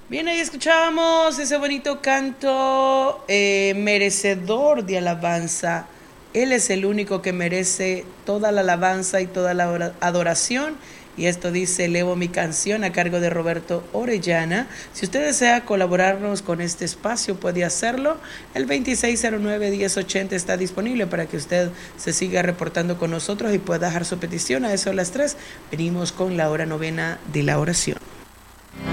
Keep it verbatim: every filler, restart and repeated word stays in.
Bien, ahí escuchábamos ese bonito canto eh, merecedor de alabanza. Él es el único que merece toda la alabanza y toda la adoración. Y esto dice, elevo mi canción a cargo de Roberto Orellana. Si usted desea colaborarnos con este espacio, puede hacerlo. El veintiséis cero nueve, diez ochenta está disponible para que usted se siga reportando con nosotros y pueda dejar su petición. A eso a las tres venimos con la hora novena de la oración.